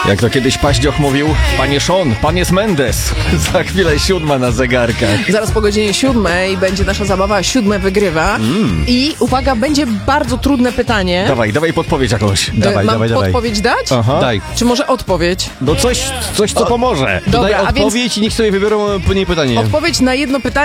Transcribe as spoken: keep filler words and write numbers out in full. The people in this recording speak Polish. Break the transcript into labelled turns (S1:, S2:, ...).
S1: Jak to kiedyś Paździoch mówił, panie Sean, pan jest Mendes. Za chwilę siódma na zegarkach.
S2: Zaraz po godzinie siódmej będzie nasza zabawa, siódme wygrywa. Mm. I uwaga, będzie bardzo trudne pytanie.
S1: Dawaj, dawaj podpowiedź jakąś.
S3: Dawaj,
S2: Mam
S3: dawaj, dawaj.
S2: podpowiedź dać?
S1: Aha.
S3: Daj.
S2: Czy może odpowiedź?
S1: No coś, coś co pomoże.
S2: Dobra,
S3: Daj
S2: a więc
S3: odpowiedź i niech sobie wybiorą po niej pytanie.
S2: odpowiedź na jedno pytanie